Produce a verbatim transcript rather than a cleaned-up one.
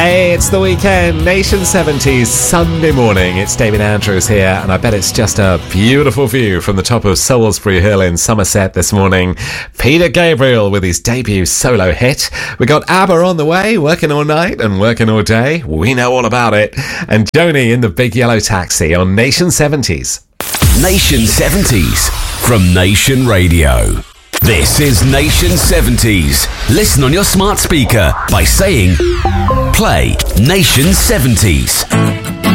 Hey, it's the weekend, Nation seventies, Sunday morning. It's David Andrews here, and I bet it's just a beautiful view from the top of Salisbury Hill in Somerset this morning. Peter Gabriel with his debut solo hit. We got ABBA on the way, working all night and working all day. We know all about it. And Joni in the big yellow taxi on Nation seventies. Nation seventies from Nation Radio. This is Nation seventies. Listen on your smart speaker by saying, play Nation seventies.